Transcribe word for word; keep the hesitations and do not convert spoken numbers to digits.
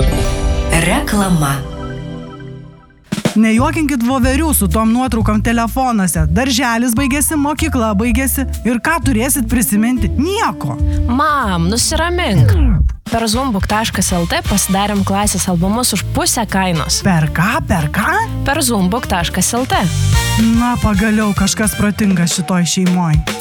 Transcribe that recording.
Reklama. Nejuokinkit voverių su tom nuotraukom telefonuose. Darželis baigėsi, mokykla baigėsi. Ir ką turėsit prisiminti? Nieko. Mam, nusiramink. Per zumbuk taškas el te pasidarėm klasės albumus už pusę kainos. Per ką, per ką? Per zumbuk taškas el te. Na, pagaliau kažkas protingas šitoj šeimoj.